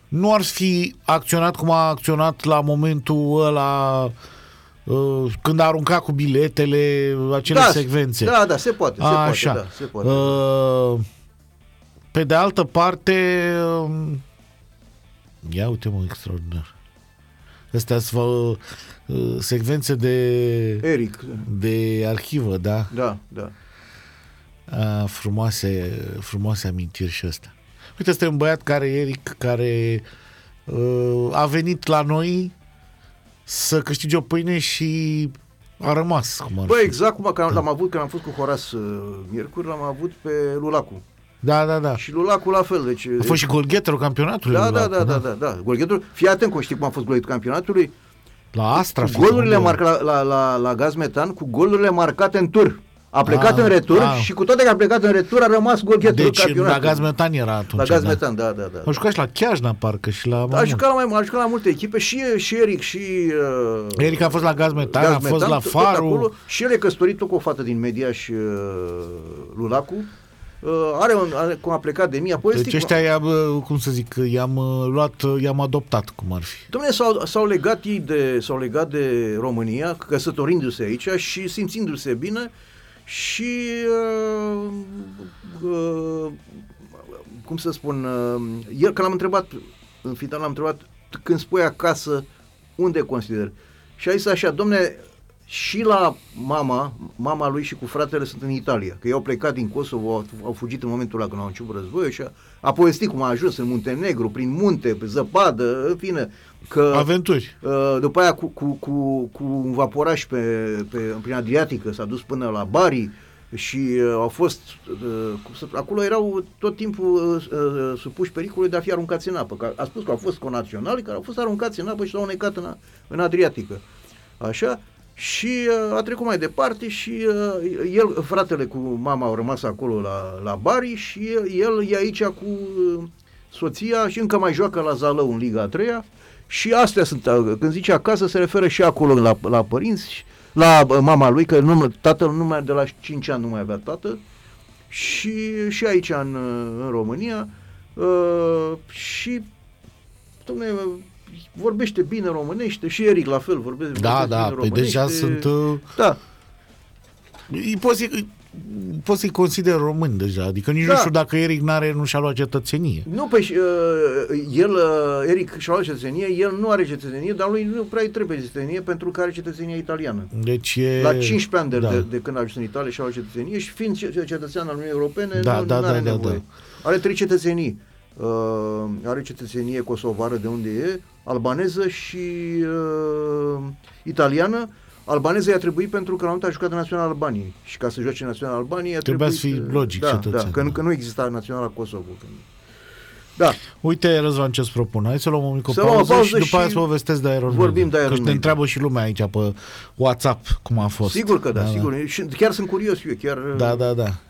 nu ar fi acționat cum a acționat la momentul ăla când a aruncat cu biletele, acele secvențe. Da, se poate. Așa. Se poate. Pe de altă parte, ia uite-mă, extraordinar. Astea sunt secvențe de Eric. De arhivă, da? Da. Frumoase amintiri și astea. Uite, este un băiat Eric, care a venit la noi să câștige o pâine și a rămas. Băi, exact cum l-am avut când am fost cu Horas miercuri, l-am avut pe Lulacu. Da. Și Lulacu la fel. Deci, a fost și golgheterul campionatului. Da. Golgheterul. Fii atent, știi cum a fost golgheterul campionatului? La Astra. Cu golurile marcate la Gaz Metan, cu golurile marcate în tur. A plecat în retur și cu toate că a plecat în retur a rămas golgheterul campionatului. Deci la Gaz Metan era atunci. La Gaz Metan, da. A jucat și la Chiajna, parcă, și la... A jucat la multe echipe și Eric și... Eric a fost la Gaz Metan, a fost la Faru. Și el e căsătorit tot cu o fată din Media și Lulacu. Cum a plecat de mie, apoi deci ăștia, cum să zic, i-am adoptat, cum ar fi. Dom'le, s-au legat de România, căsătorindu-se aici și simțindu-se bine și cum să spun, el, că l-am întrebat, în final l-am întrebat, când spui acasă, unde consider? Și a zis așa, dom'le, și la mama lui și cu fratele sunt în Italia, că ei au plecat din Kosovo, au fugit în momentul ăla când au început războiul și a povestit cum a ajuns în Muntenegru, prin munte, pe zăpadă, în fine. Că, aventuri. După aia cu un vaporaș prin Adriatică s-a dus până la Bari și au fost, acolo erau tot timpul supuși pericolului de a fi aruncați în apă. Că a spus că au fost conaționali care au fost aruncați în apă și s-au necat în Adriatică. Așa. Și a trecut mai departe și el, fratele cu mama au rămas acolo la Bari și el e aici cu soția și încă mai joacă la Zalău în Liga a 3-a și astea sunt, când zice acasă se referă și acolo la părinți, la mama lui, că tatăl nu mai de la 5 ani nu mai avea tată și aici în România și vorbește bine românește și Eric la fel vorbește bine românește. Deja sunt... Da. Poți să-i consider români deja, adică nici nu știu dacă Eric nu și-a luat cetățenie. Nu, păi Eric și-a luat cetățenie, el nu are cetățenie, dar lui nu prea îi trebuie cetățenie pentru că are cetățenia italiană. Deci la 15 ani de când a ajuns în Italia și-a luat cetățenie și fiind cetățean al Uniunii Europene, nu are nevoie. Are 3 cetățenii. Are cetățenie kosovară de unde e, albaneză și italiană. Albaneză i-a trebuit pentru că la un moment a jucat în Naționala Albaniei și ca să joace în Naționala Albaniei trebuia să fie logic cetățean. Că nu exista Naționala Kosovo. Da. Uite, Răzvan, ce-ți propun. Hai să luăm o mică pauză și după aia să povestesc de Iron Maiden. Vorbim de Iron Maiden. Că ne întreabă și lumea aici pe WhatsApp cum a fost. Sigur că da. Sigur. Și chiar sunt curios eu. Da.